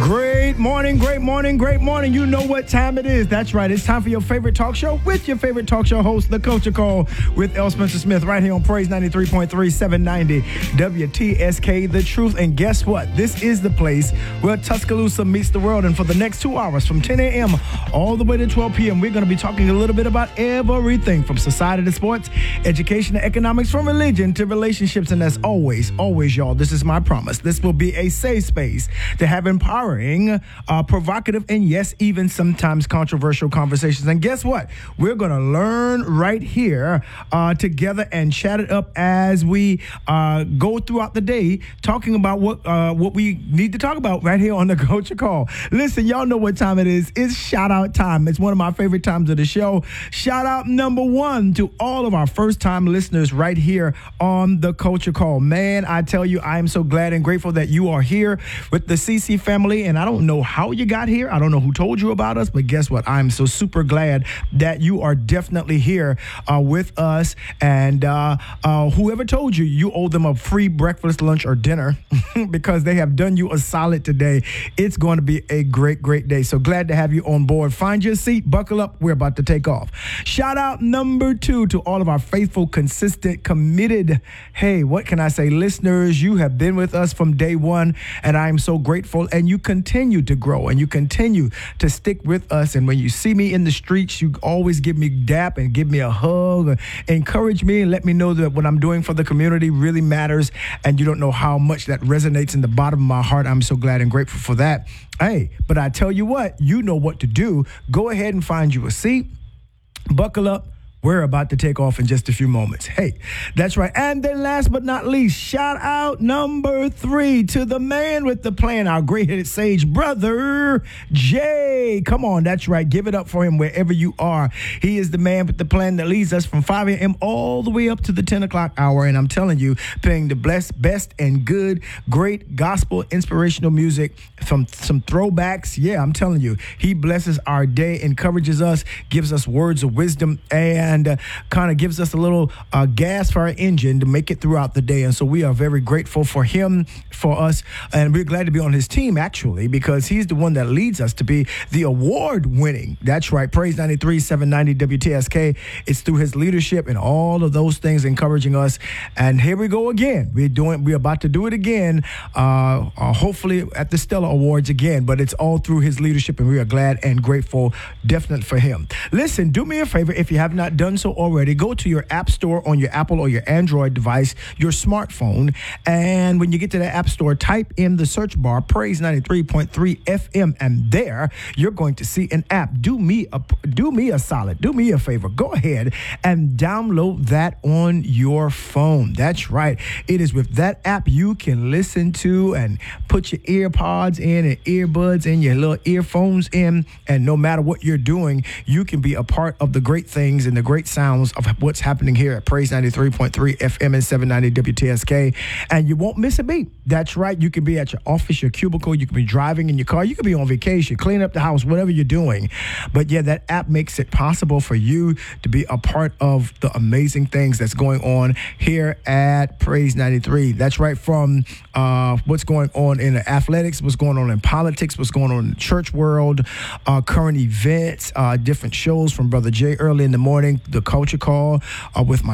Great morning, great morning, great morning. You know what time it is. That's right. It's time for your favorite talk show with your favorite talk show host, The Culture Call, with L. Spencer Smith, right here on Praise 93.3, 790 WTSK, The Truth. And guess what? This is the place where Tuscaloosa meets the world. And for the next 2 hours, from 10 a.m. all the way to 12 p.m., we're going to be talking a little bit about everything from society to sports, education to economics, from religion to relationships. And as always, y'all, this is my promise. This will be a safe space to have empowering, provocative, and yes, even sometimes controversial conversations. And guess what? We're going to learn right here together and chat it up as we go throughout the day, talking about what we need to talk about right here on the Culture Call. Listen, y'all know what time it is. It's shout out time. It's one of my favorite times of the show. Shout out number one to all of our first time listeners right here on the Culture Call. Man, I tell you, I am so glad and grateful that you are here with the CC family. And I don't know how you got here. I don't know who told you about us, but guess what? I'm so super glad that you are definitely here with us. And whoever told you, you owe them a free breakfast, lunch, or dinner because they have done you a solid today. It's going to be a great, great day. So glad to have you on board. Find your seat, buckle up. We're about to take off. Shout out number two to all of our faithful, consistent, committed, hey, what can I say, listeners. You have been with us from day one, and I am so grateful. And you continue to grow, and you continue to stick with us. And when you see me in the streets, you always give me dap and give me a hug, encourage me, and let me know that what I'm doing for the community really matters. And you don't know how much that resonates in the bottom of my heart. I'm so glad and grateful for that. Hey, but I tell you what, you know what to do. Go ahead and find you a seat, buckle up. We're about to take off in just a few moments. Hey, that's right. And then last but not least, shout out number three to the man with the plan, our great-headed sage, Brother Jay. Come on, that's right. Give it up for him wherever you are. He is the man with the plan that leads us from 5 a.m. all the way up to the 10 o'clock hour. And I'm telling you, playing the best and good, great gospel inspirational music from some throwbacks. Yeah, I'm telling you, he blesses our day, encourages us, gives us words of wisdom, and kind of gives us a little gas for our engine to make it throughout the day. And so we are very grateful for him, for us, and we're glad to be on his team, actually, because he's the one that leads us to be the award-winning, that's right, Praise 93, 790 WTSK. It's through his leadership and all of those things encouraging us. And here we go again. We're about to do it again, hopefully at the Stella Awards again, but it's all through his leadership, and we are glad and grateful, definitely, for him. Listen, do me a favor, if you have not done so already, go to your app store on your Apple or your Android device, your smartphone, and when you get to the app store, type in the search bar Praise 93.3 FM, and there you're going to see an app. Do me a solid, do me a favor, go ahead and download that on your phone. That's right, it is with that app you can listen to and put your ear pods in and earbuds in, your little earphones in, and no matter what you're doing, you can be a part of the great things and the great sounds of what's happening here at Praise 93.3 FM and 790 WTSK, and you won't miss a beat. That's right. You can be at your office, your cubicle, you can be driving in your car, you can be on vacation, clean up the house, whatever you're doing. But yeah, that app makes it possible for you to be a part of the amazing things that's going on here at Praise 93. That's right, from what's going on in the athletics, what's going on in politics, what's going on in the church world, current events, different shows from Brother Jay early in the morning, the Culture Call with my